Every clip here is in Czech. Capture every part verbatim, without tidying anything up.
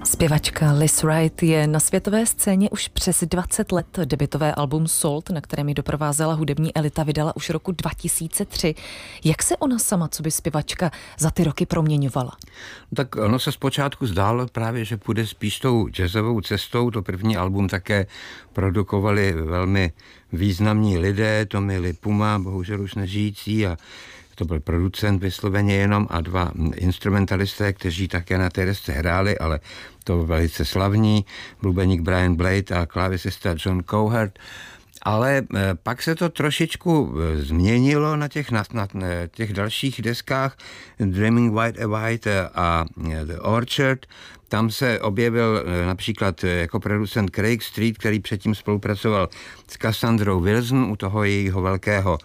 Zpěvačka Liz Wright je na světové scéně už přes dvacet let. Debutové album Salt, na kterém ji doprovázela hudební elita, vydala už roku dva tisíce tři. Jak se ona sama, co by zpěvačka, za ty roky proměňovala? Tak ono se zpočátku zdálo právě, že půjde spíš tou jazzovou cestou. To první album také produkovali velmi významní lidé, Tommy Lee Puma, bohužel už nežijící, a to byl producent vysloveně jenom, a dva instrumentalisté, kteří také na té desce hráli, ale to velice slavní, bubeník Brian Blade a klávesista John Cowherd. Ale pak se to trošičku změnilo na těch, na, na těch dalších deskách, Dreaming Wide and Wide a The Orchard. Tam se objevil například jako producent Craig Street, který předtím spolupracoval s Cassandrou Wilson u toho jejího velkého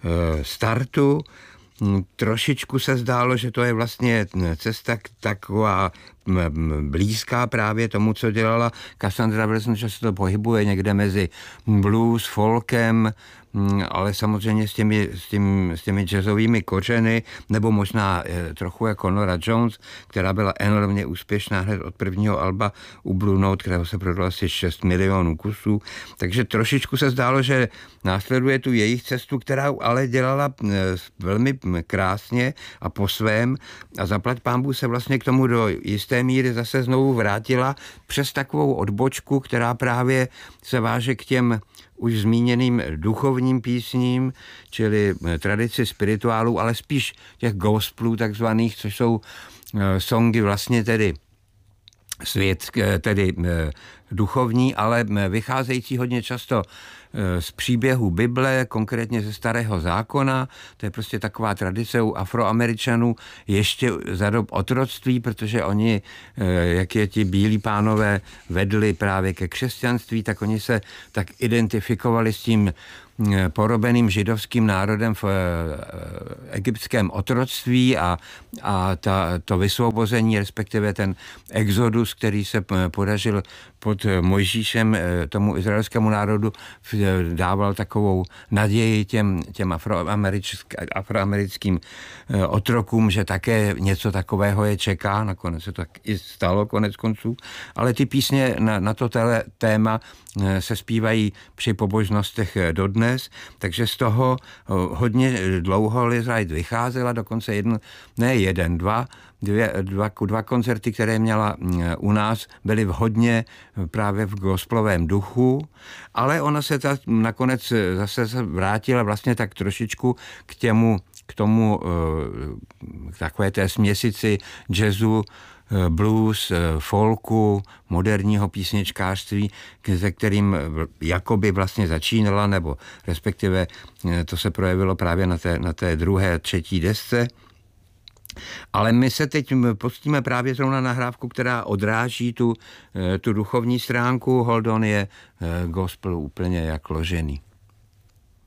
startu. Trošičku se zdálo, že to je vlastně cesta taková blízká právě tomu, co dělala Cassandra Wilson, že se to pohybuje někde mezi blues, folkem, ale samozřejmě s těmi, s, tím, s těmi jazzovými kořeny, nebo možná trochu jako Nora Jones, která byla enormně úspěšná hned od prvního alba u Blue Note, kterého se prodalo asi šest milionů kusů. Takže trošičku se zdálo, že následuje tu jejich cestu, která ale dělala velmi krásně a po svém, a zaplať pánbůh se vlastně k tomu do jisté míry zase znovu vrátila přes takovou odbočku, která právě se váže k těm už zmíněným duchovním písním, čili tradici spirituálů, ale spíš těch gospelů takzvaných, což jsou songy vlastně tedy světské, tedy duchovní, ale vycházející hodně často z příběhu Bible, konkrétně ze Starého zákona. To je prostě taková tradice u Afroameričanů ještě za dob otroctví, protože oni, jak je ti bílí pánové vedli právě ke křesťanství, tak oni se tak identifikovali s tím porobeným židovským národem v egyptském otroctví a, a ta, to vysvobození, respektive ten exodus, který se podařil pod Mojžíšem tomu izraelskému národu, dával takovou naději těm, těm afroamerickým otrokům, že také něco takového je čeká. Nakonec se to tak i stalo konec konců. Ale ty písně na, na to téma se zpívají při pobožnostech dodnes, takže z toho hodně dlouho Liz Wright vycházela, dokonce jeden, ne jeden, dva, dvě, dva, dva koncerty, které měla u nás, byly hodně právě v gospelovém duchu, ale ona se ta, nakonec zase vrátila vlastně tak trošičku k těmu, k tomu k takové té směsici jazzu, blues, folku, moderního písničkářství, se kterým jakoby vlastně začínala, nebo respektive to se projevilo právě na té, na té druhé, třetí desce. Ale my se teď pustíme právě zrovna nahrávku, která odráží tu, tu duchovní stránku. Hold On je gospel úplně jak ložený.